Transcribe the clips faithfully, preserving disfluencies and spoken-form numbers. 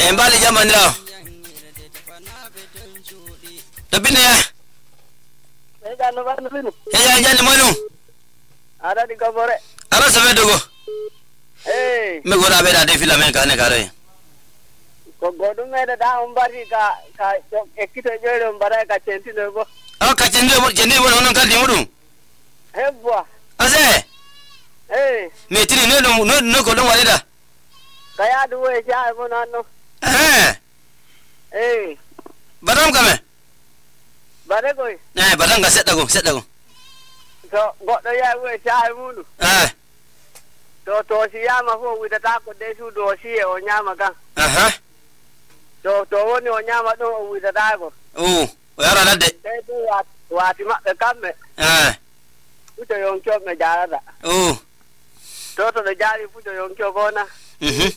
Embali jaman lo. Tapi ne ya. Eh jangan lupa nufinu. Eh ya jani mono. Ada di kabore. Ara sabe dogo. Eh. Me gora be da de fila men ka ne kare. Ko godu me da da umbari ka ka ekito jero umbara ka chenti dogo. Ah ka chende bo chende bo non ka dimudu. Hebwa. Ase. Eh. Me tiri ne no no ko don wale da. Kaya duwe ja mo nano. Eh. Eh. Badam kame. Bare koi. Eh badam ga sedda go sedda go. So godo ya we ja mulu. Eh. To to si ya ma fo wita ta ko de su do si e o nyama kan. Aha. To to woni o nyama do o wita ta ko. Oh, o yara ladde. De do wa wa ti ma de kamme. Eh. Puto yon kyo me jara da. Oh. To to de jari puto yon kyo ko na. Mhm.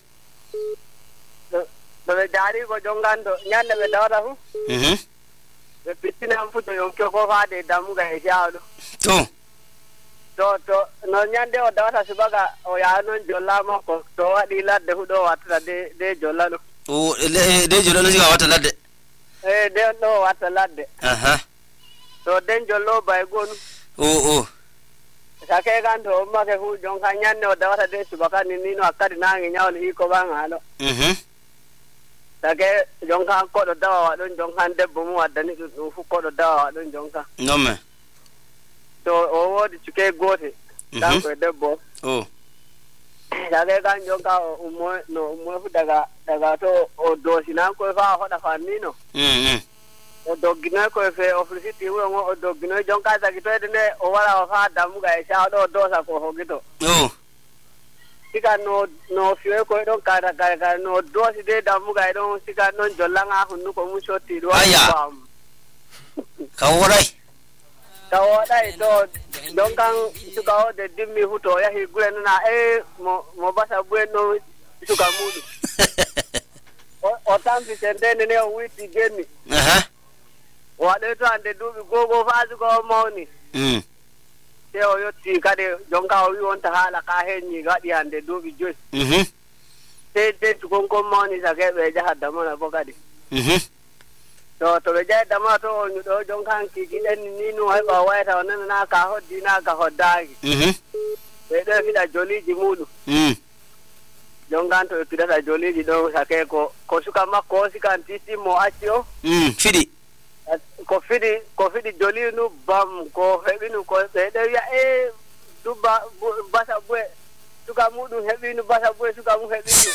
To de jari ko jongando nyande be dawda fu. Mhm. Be pitina puto yon kyo ko fa de damu ga e jaado. To. To to no nyande o dawta subaga o ya non jolla mo ko to wadi ladde hu do wata de de jolla no. Oh, de jolo no siga wata ladde. Eh de no wata ladde. Aha. To den jollo bay gonu. Oh oh. Sake kan to ma ke hu jon kan nyanne o dawta de subaka ni ni no akadi nangi nyawle hi ko ban halo. Mhm. Sake jon kan ko do dawa don jon kan debbo mu wadani du fu ko do dawa don jon kan. No me. To o wodi cike gote. Dan ko debbo. Oh. Sake kan jon ka umo no umo fu daga daga to o do sinan ko fa hoda fanino. Mhm. O dogina ko fe officiti wo ngo o dogina jon ka ta kito de o wala o fa damu ga e sha do do sa ko hogito. Oh. Sika no no fiwe ko don ka ka ka no do si de damu ga don sika non jollanga hunu ko mu shoti do Aya. Ka worai. Ka worai to don kan suka o de dimmi huto ya hi gure na e mo mo basa bueno suka mudu. O o tambi sende ne o witi geni. Aha. Wade to ande dubi gogo fazu ko mawni. Mm. Te o yotti kade jonka o wi wonta hala ka henni gadi ande dubi joy. Mhm. Te te to kon kon mawni sake be jaha damona bo kadi. Mhm. To to be jaha damona to on do jonka ki ki den ni no hay ba wayta onan na ka hoddi na ka hoddagi. Mhm. Be do fida joli ji mudu. Mm. Jonka to fida joli ji do sake ko ko suka makko sika titi mo accio. Mm, fidi. Ko fidi ko fidi joli nu bam ko hebinu ko be de ya e duba basa bue suka mudu hebinu basa bue suka mu hebinu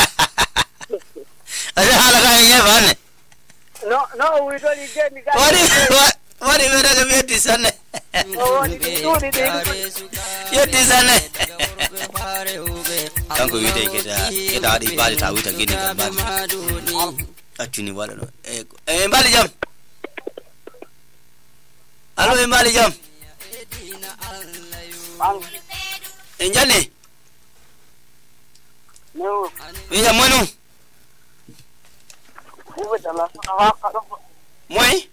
Ada hala ka ye bane. no no we do ni geni ga Wari wari me daga me tisane. oh ni tu ni ni Ye tisane. Kanko wite keda keda adi bali ta wita gini kan bali. Achuni wala no. Eh eh bali jam. Alo e mali jam. Enjane. no Wiya mono. ko dala ha ka do Moi.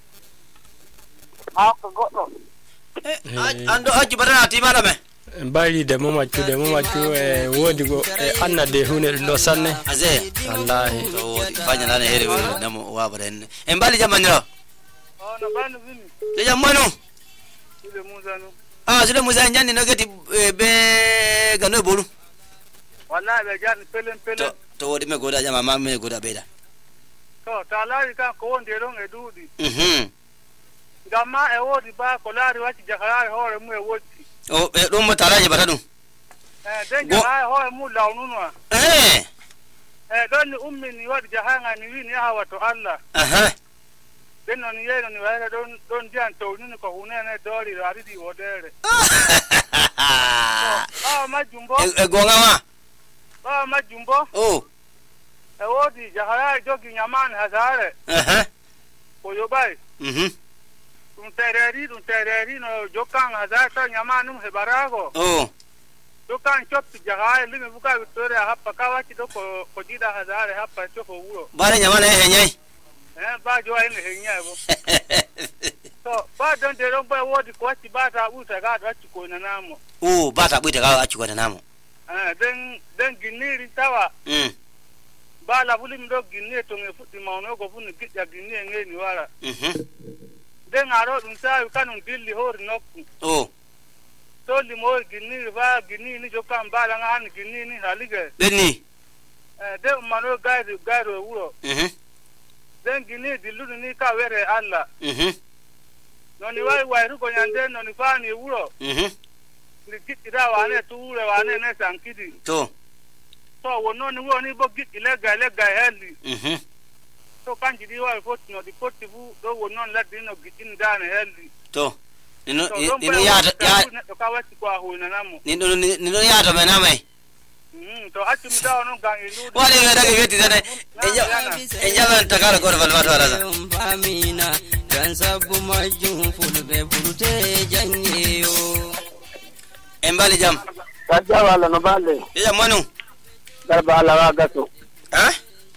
ha ko goddo Eh ando aji barana ti mala me. Mbali de mama chu de mama chu e wodi go e anna de hune do sanne. Aze. Wallahi. To wodi fanya nana here we namo wa baren. En bali jam manyo. oh no banu vini Le jam mono. ile muza no Ah sule muza njani no geti be gano bolu. wallahi be jan pelen pelen To to wodi me goda jama ma me goda beda. to talari kan ko wonde ron e dudi Mhm. gamma e wodi ba ko lari wati jakara hore mu e wodi O e dum taraje batadu. eh den jakara hore mu lawnunwa Eh. eh don ummi ni wadi jahanga ni wini hawa to Allah Aha. den non yeno ni wala don don jan to ni ko hunene dori rari di wodere ah ma jumbo E gonga ma. ah ma jumbo Oh. e wodi jahara jogi nyaman hazare Aha. ko yobai Mhm. un tereri un tereri no jokan hazare to nyaman um hebarago Oh. jokan chop jahara limi buka victoria happa kawachi do ko ko jida hazare happa to ko wuro Bare nyamana e henyai. eh ba jo ai ne henya bo so ba don de ron ba wodi ko ti ba ta buta ga da ci ko na namo Oh bata buita ka achi ko namo. eh den den giniri tawa Mm. bala bulim do ginne to nge futti mawno go funi gidja ginne nge ni wara mhm den aro dum sa kanun dilli hor nokku oh to li mo ginni ba ginni ni jokam bala ngani ginni ni halige deni eh de mano gaido gaido wuro mhm den ginni dillu ni ka were alla mhm no ni wai wai ru ko nyande no ni fani wuro mhm ni kitira wane tu wure wane ne sankidi to so wono ni woni bo git ilega ilega heli mhm to kanji di wai fot no di foti bu do wono la di no gitin dane heli to nino nino ya ya to ka wati kwa hu na namo nino nino ya to mena mai mm to ati mi dawo no gang ilu wale ga daga geti dane enja enja man takala ko fal wato araza famina kan sabu majum fulbe furute janyeyo embali jam Kaja wala no bale. ya manu Garba alawa gaso. ha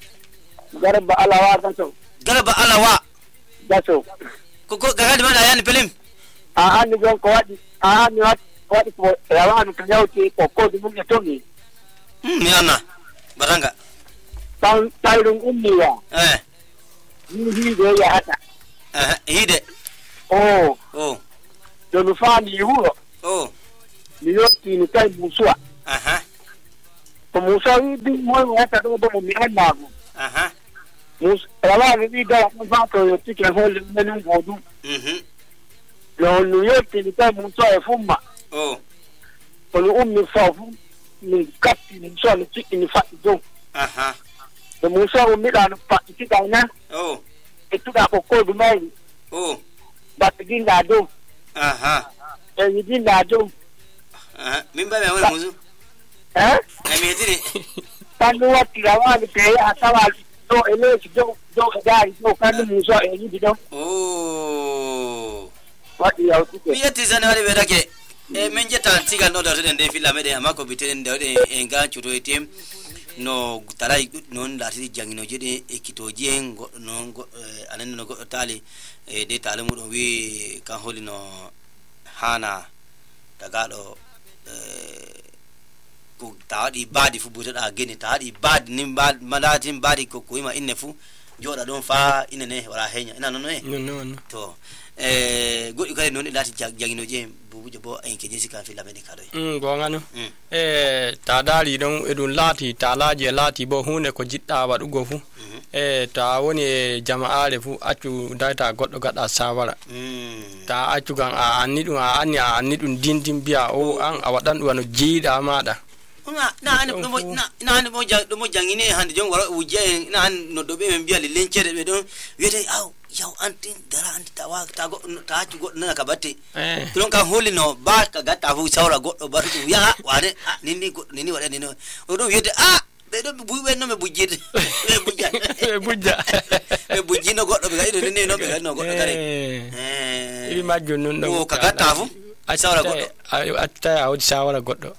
Garba alawa gaso. garba alawa Gaso. ko ko gagadi mana yani pelim Ah ni gon ko wadi. Ah ni wadi wadi ko yawa no kanyauti ko ko du mun tongi. hmm yana baranga Tan tairung ummiya. eh Ni hi de ya hata. eh hide Oh, oh donu fani wuro. oh Ni yoti ni kai musua. aha Ko musa wi bi mo hata do do mi amagu. aha Mus yawa ni bi da ko fa ko yoti ke ho le menu godu. mhm Lo nu yoti ni kai musua e fumma. oh Ko lu ummi fa fu ni katti ni so ni tiki ni fa do. aha The musa ummi da no pa tiki da na. oh Itu da ko ko du mai. oh Ba tiki da do. aha E ni da do. aha mimba me wala muzu Eh? na mietini Kanu wati da wa ni pe atawa do ele do do ga do kanu musa e ni do. oh Wati ya uti. mieti sana wale berake e menje ta tiga no dawde de filla mede amako bitene dawde e nga chuto etem no tarai non la ti jangino jede e kitoje ngo no anen no tali e de tale mu do wi kan holino hana daga do ko taadi badi fu buta da gene taadi badi nim bad malatin badi ko ko ima inne fu joda don fa inene wala henya ina no no e no no no to eh godi kare non lati jangino je bubu je bo en ke jesi kan fi la mede kado mm go ngano mm eh ta dali don edun lati ta laje lati bo hunde ko jidda wadu go fu eh ta woni jama'are fu accu data goddo gada sawara mm ta accu gan a annidum a anni a annidum dindin biya o an a wadan wano jiida mada na na an do na na an mo jang do mo jangine hande jon wara uje na an no do be men biya le lencede be don wete aw yaw antin dara anti tawa ta go ta accu goddo na ka batte eh don kan holino ba ka gata fu sawra goddo batu ya wade nini nini wade nini o do wete ah be do buwe no me bujjide be bujja bujja be bujjino goddo be gaido nini no be gaido goddo kare eh eh ibi majjo non o ka gata fu sawra goddo atta a wodi sawara goddo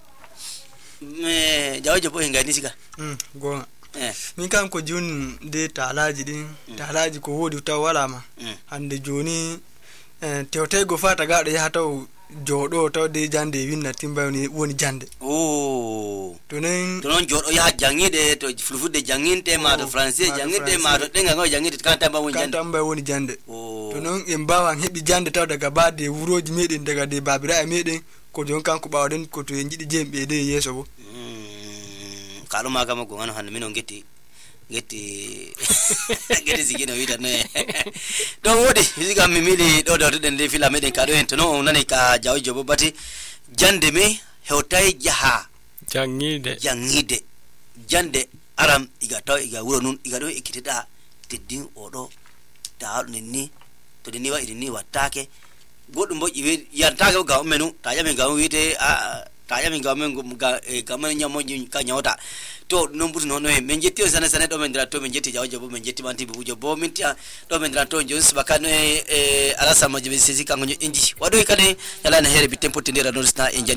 me jawjo bo ngani sika mm go eh min kan ko jun de talaji din talaji ko wodi taw wala ma hande joni eh tewtay go fata gaado ya taw jodo taw de jande winna timbawni woni jande oh to nen to non jodo ya jangide to fulfudde janginte ma to français janginte ma to denga ngo jangide kan tamba woni jande kan tamba woni jande oh to non en bawan hebi jande taw daga baade wuroji meden daga de babira meden ko jon kan ko bawden ko to en jidi jembe de yeso bo mm kalo maga mo ngano hande minon getti getti getti sigino wita ne don wodi siga mi mili do do den de fila meden kado en to no nani ka jawjo bo bati jande me hewtay jaha jangide jangide jande aram iga taw iga wuro nun iga do ikitida teddin odo ta nenni to denni wa idini watake godum bo iwe yantake ga menu ta jame ga wite a ta jame ga men ga ga men nyamo ka nyawta to non butu non e men jetti sana sana do men dra to men jetti jawjo bo men jetti manti bujo bo min ti do men dra to jons bakano e ala sama jibe sisi kango inji wado kane yala na here bitempo tindira no sna injani